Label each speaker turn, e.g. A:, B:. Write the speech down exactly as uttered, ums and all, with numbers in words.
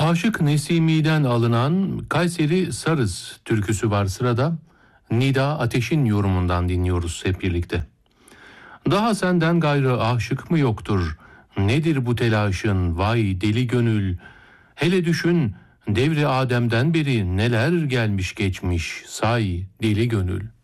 A: Aşık Nesimi'den alınan Kayseri Sarız türküsü var sırada. Nida Ateş'in yorumundan dinliyoruz hep birlikte. Daha senden gayrı aşık mı yoktur? Nedir bu telaşın vay deli gönül? Hele düşün devri Adem'den beri neler gelmiş geçmiş say deli gönül.